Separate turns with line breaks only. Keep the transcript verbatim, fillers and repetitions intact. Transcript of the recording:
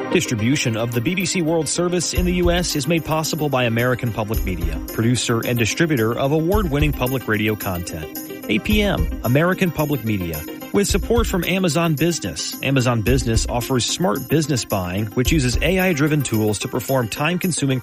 Distribution of the B B C World Service in the U S is made possible by American Public Media, producer and distributor of award-winning public radio content. A P M, American Public Media. With support from Amazon Business. Amazon Business offers smart business buying, which uses A I-driven tools to perform time-consuming